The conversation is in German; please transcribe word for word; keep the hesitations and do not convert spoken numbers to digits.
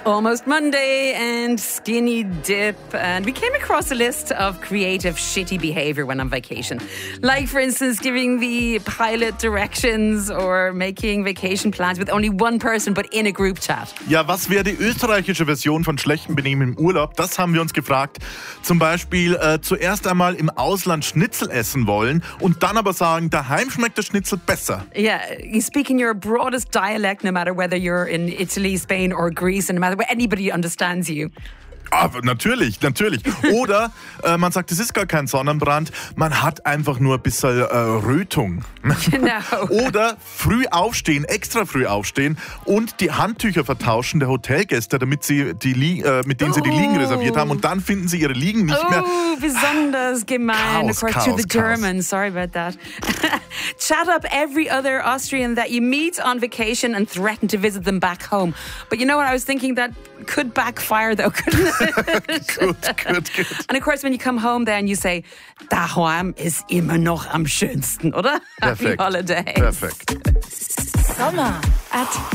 Almost Monday and skinny dip. And we came across a list of creative shitty behavior when on vacation. Like, for instance, giving the pilot directions or making vacation plans with only one person but in a group chat. Ja, was wäre die österreichische Version von schlechtem Benehmen im Urlaub? Das haben wir uns gefragt. Zum Beispiel äh, zuerst einmal im Ausland Schnitzel essen wollen und dann aber sagen, daheim schmeckt der Schnitzel besser. Yeah, you speak in your broadest dialect no matter whether you're in Italy, Spain or Greece, and no matter where anybody understands you. Aber natürlich, natürlich. Oder äh, man sagt, es ist gar kein Sonnenbrand, man hat einfach nur ein bisschen äh, Rötung. Genau. Oder früh aufstehen, extra früh aufstehen und die Handtücher vertauschen der Hotelgäste, damit sie die Li- äh, mit denen sie die Liegen reserviert haben und dann finden sie ihre Liegen nicht oh, mehr. besonders gemein. Chaos, of course, Chaos, to the Chaos. Germans. Sorry about that. Chat up every other Austrian that you meet on vacation and threaten to visit them back home. But you know what? I was thinking that could backfire though, couldn't it? Gut, gut, gut. And of course, when you come home then you say, daheim ist immer noch am schönsten, oder? Perfekt. Happy holidays. Perfekt. Sommer at